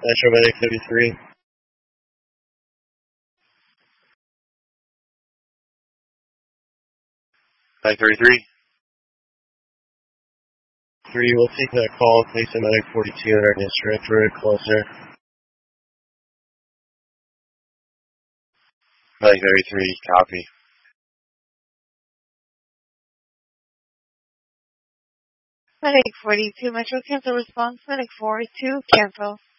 Metro Medic 33. 933. 3, we'll take that call. Place a Medic 42 in our district. We're closer. 933, copy. Medic 42, Metro cancel response. Medic 42, cancel.